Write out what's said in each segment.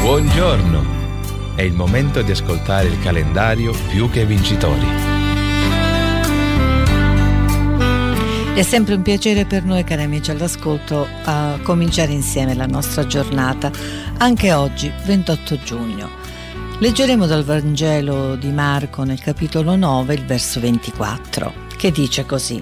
Buongiorno! È il momento di ascoltare il calendario Più che Vincitori. È sempre un piacere per noi, cari amici all'ascolto, a cominciare insieme la nostra giornata, anche oggi, 28 giugno. Leggeremo dal Vangelo di Marco nel capitolo 9, il verso 24, che dice così: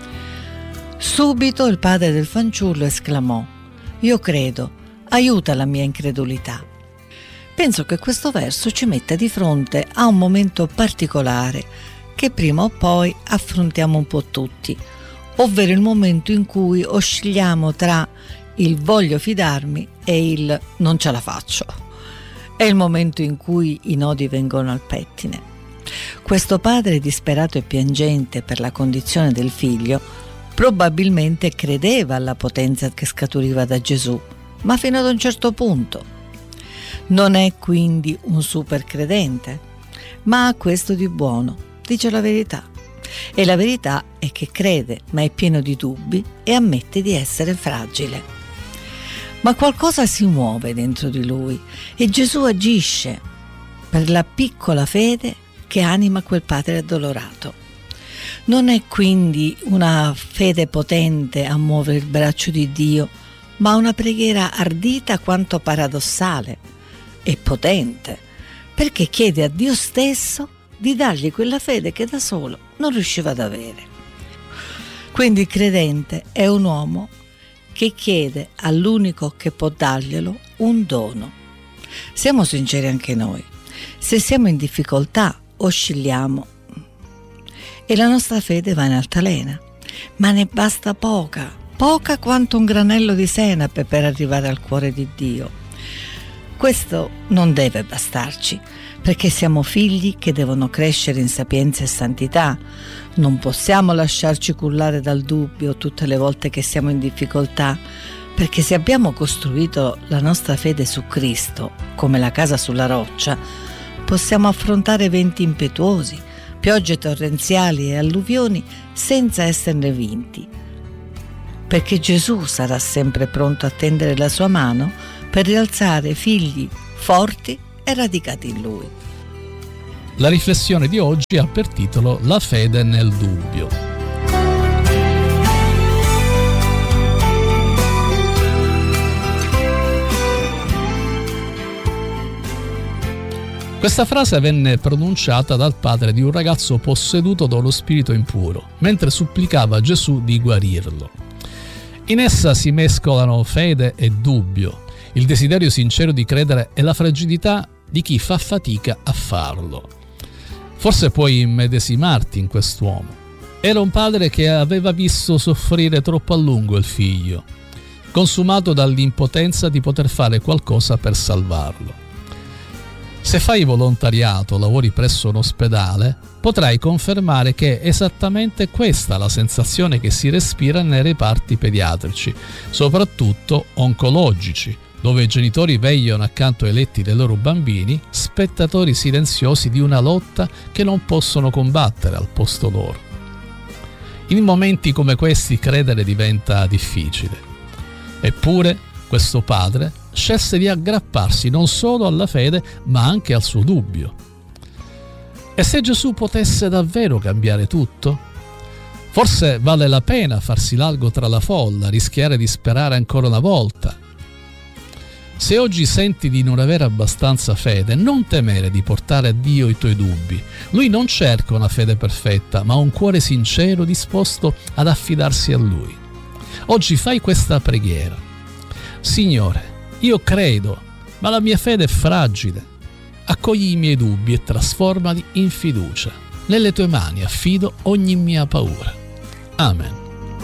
Subito il padre del fanciullo esclamò: «Io credo, aiuta la mia incredulità». Penso che questo verso ci metta di fronte a un momento particolare che prima o poi affrontiamo un po' tutti, ovvero il momento in cui oscilliamo tra il voglio fidarmi e il non ce la faccio. È il momento in cui i nodi vengono al pettine. Questo padre disperato e piangente per la condizione del figlio probabilmente credeva alla potenza che scaturiva da Gesù, ma fino ad un certo punto. Non è quindi un super credente, ma ha questo di buono, dice la verità. E la verità è che crede, ma è pieno di dubbi e ammette di essere fragile. Ma qualcosa si muove dentro di lui e Gesù agisce per la piccola fede che anima quel padre addolorato. Non è quindi una fede potente a muovere il braccio di Dio, ma una preghiera ardita quanto paradossale e potente, perché chiede a Dio stesso di dargli quella fede che da solo non riusciva ad avere. Quindi il credente è un uomo che chiede all'unico che può darglielo un dono. Siamo sinceri anche noi: se siamo in difficoltà oscilliamo e la nostra fede va in altalena, ma ne basta poca quanto un granello di senape per arrivare al cuore di Dio. Questo non deve bastarci, perché siamo figli che devono crescere in sapienza e santità. Non possiamo lasciarci cullare dal dubbio tutte le volte che siamo in difficoltà, perché se abbiamo costruito la nostra fede su Cristo, come la casa sulla roccia, possiamo affrontare venti impetuosi, piogge torrenziali e alluvioni senza esserne vinti, perché Gesù sarà sempre pronto a tendere la sua mano per rialzare figli forti e radicati in Lui. La riflessione di oggi ha per titolo La fede nel dubbio. Questa frase venne pronunciata dal padre di un ragazzo posseduto dallo spirito impuro, mentre supplicava a Gesù di guarirlo. In essa si mescolano fede e dubbio, il desiderio sincero di credere e la fragilità di chi fa fatica a farlo. Forse puoi immedesimarti in quest'uomo. Era un padre che aveva visto soffrire troppo a lungo il figlio, consumato dall'impotenza di poter fare qualcosa per salvarlo. Se fai volontariato, lavori presso un ospedale, potrai confermare che è esattamente questa la sensazione che si respira nei reparti pediatrici, soprattutto oncologici, dove i genitori vegliano accanto ai letti dei loro bambini, spettatori silenziosi di una lotta che non possono combattere al posto loro. In momenti come questi credere diventa difficile. Eppure questo padre scelse di aggrapparsi non solo alla fede, ma anche al suo dubbio. E se Gesù potesse davvero cambiare tutto? Forse vale la pena farsi largo tra la folla, rischiare di sperare ancora una volta. Se oggi senti di non avere abbastanza fede, non temere di portare a Dio i tuoi dubbi. Lui non cerca una fede perfetta, ma un cuore sincero disposto ad affidarsi a Lui. Oggi fai questa preghiera: Signore, io credo, ma la mia fede è fragile. Accogli i miei dubbi e trasformali in fiducia. Nelle tue mani affido ogni mia paura. Amen.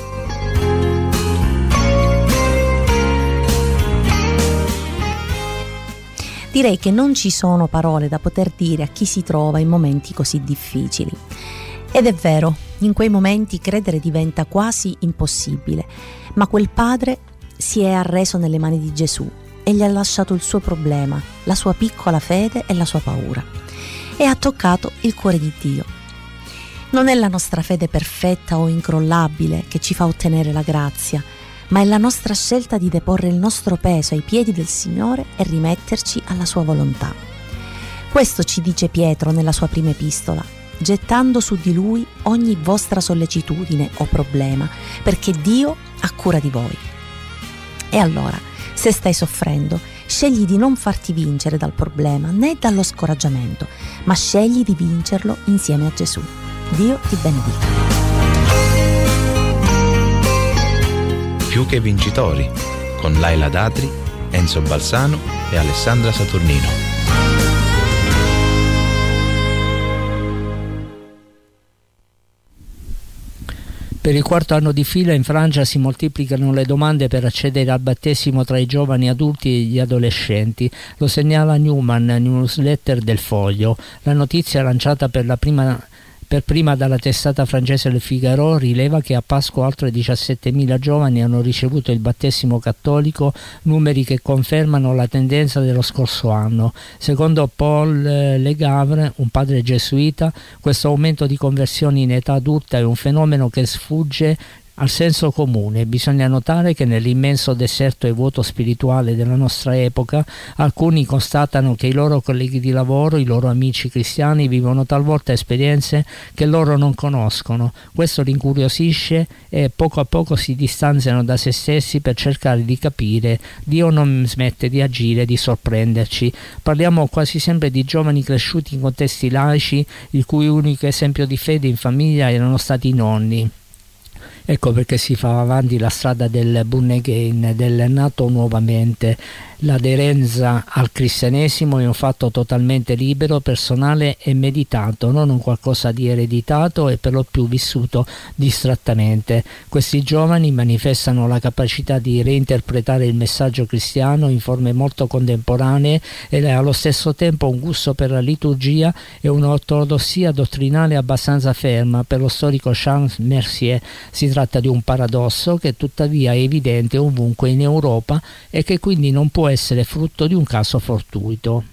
Direi che non ci sono parole da poter dire a chi si trova in momenti così difficili. Ed è vero, in quei momenti credere diventa quasi impossibile, ma quel padre si è arreso nelle mani di Gesù e gli ha lasciato il suo problema, la sua piccola fede e la sua paura, e ha toccato il cuore di Dio. Non è la nostra fede perfetta o incrollabile che ci fa ottenere la grazia, ma è la nostra scelta di deporre il nostro peso ai piedi del Signore e rimetterci alla sua volontà. Questo ci dice Pietro nella sua prima epistola, gettando su di Lui ogni vostra sollecitudine o problema, perché Dio ha cura di voi. E allora, se stai soffrendo, scegli di non farti vincere dal problema né dallo scoraggiamento, ma scegli di vincerlo insieme a Gesù. Dio ti benedica. Più che vincitori, con Laila Datri, Enzo Balsano e Alessandra Saturnino. Per il quarto anno di fila in Francia si moltiplicano le domande per accedere al battesimo tra i giovani adulti e gli adolescenti. Lo segnala Newman, newsletter del Foglio. La notizia lanciata per prima dalla testata francese Le Figaro rileva che a Pasqua oltre 17.000 giovani hanno ricevuto il battesimo cattolico, numeri che confermano la tendenza dello scorso anno. Secondo Paul Legavre, un padre gesuita, questo aumento di conversioni in età adulta è un fenomeno che sfugge al senso comune. Bisogna notare che nell'immenso deserto e vuoto spirituale della nostra epoca alcuni constatano che i loro colleghi di lavoro, i loro amici cristiani vivono talvolta esperienze che loro non conoscono. Questo li incuriosisce e poco a poco si distanziano da se stessi per cercare di capire. Dio non smette di agire, di sorprenderci. Parliamo quasi sempre di giovani cresciuti in contesti laici, il cui unico esempio di fede in famiglia erano stati i nonni. Ecco perché si fa avanti la strada del born again, del nato nuovamente. L'aderenza al cristianesimo è un fatto totalmente libero, personale e meditato, non un qualcosa di ereditato e per lo più vissuto distrattamente. Questi giovani manifestano la capacità di reinterpretare il messaggio cristiano in forme molto contemporanee e allo stesso tempo un gusto per la liturgia e un'ortodossia dottrinale abbastanza ferma. Per lo storico Charles Mercier si tratta di un paradosso che tuttavia è evidente ovunque in Europa e che quindi non può essere frutto di un caso fortuito.